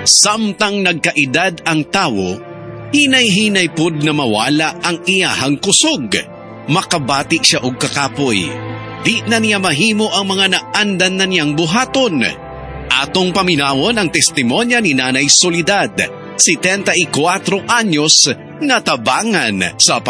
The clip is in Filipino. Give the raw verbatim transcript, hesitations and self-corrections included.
Samtang nagkaedad ang tawo, hinay-hinay pud na mawala ang iyahang kusog. Makabati siya og kakapoy. Di na niya mahimo ang mga naandan na niyang buhaton. Atong paminawon ang testimonya ni Nanay Soledad, setenta y cuatro anyos, natabangan sa